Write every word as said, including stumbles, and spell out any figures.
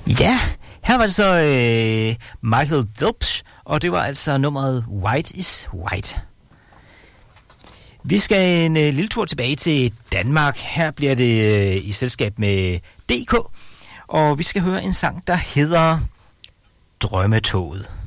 Ja, her var det så øh, Michael Phelps, og det var altså nummeret White is White. Vi skal en øh, lille tur tilbage til Danmark. Her bliver det øh, i selskab med D K, og vi skal høre en sang, der hedder Drømmetoget.